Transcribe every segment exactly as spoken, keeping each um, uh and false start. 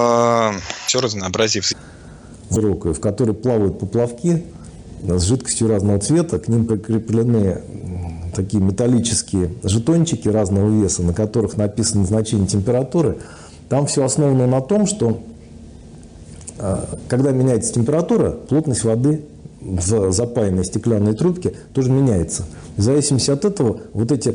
Все разнообразие. Широкая, в которой плавают поплавки с жидкостью разного цвета, к ним прикреплены такие металлические жетончики разного веса, на которых написано значение температуры. Там все основано на том, что когда меняется температура, плотность воды в запаянной стеклянной трубке тоже меняется. В зависимости от этого вот эти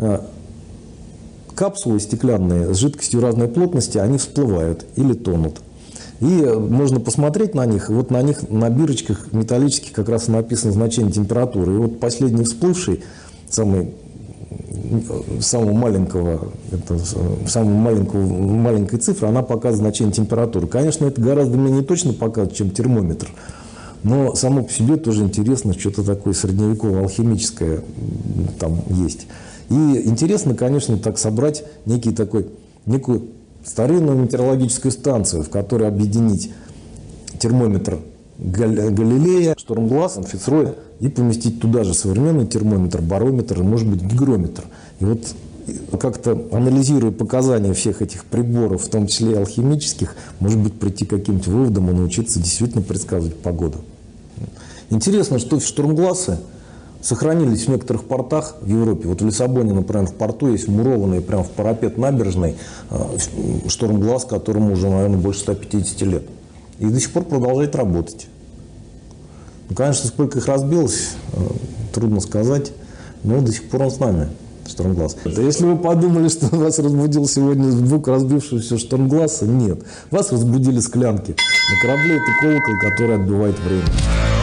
капсулы стеклянные с жидкостью разной плотности, они всплывают или тонут. И можно посмотреть на них, вот на них на бирочках металлических как раз написано значение температуры. И вот последний всплывший, самый, самого маленького, это, самого маленького, маленькой цифры, она показывает значение температуры. Конечно, это гораздо менее точно показывает, чем термометр. Но само по себе тоже интересно, что-то такое средневековое, алхимическое там есть. И интересно, конечно, так собрать некий такой, некую старинную метеорологическую станцию, в которой объединить термометр Галилея, штормглаз, Фицроя, и поместить туда же современный термометр, барометр и, может быть, гигрометр. И вот как-то анализируя показания всех этих приборов, в том числе и алхимических, может быть, прийти к каким-то выводам и научиться действительно предсказывать погоду. Интересно, что штормгласы сохранились в некоторых портах в Европе. Вот в Лиссабоне, например, в порту есть вмурованный прямо в парапет набережной штормглаз, которому уже, наверное, больше ста пятидесяти лет. И до сих пор продолжает работать. Ну, конечно, сколько их разбилось, трудно сказать, но до сих пор он с нами, штормглаз. Если вы подумали, что вас разбудил сегодня звук разбившегося штормгласа, нет. Вас разбудили склянки. На корабле это колокол, который отбивает время.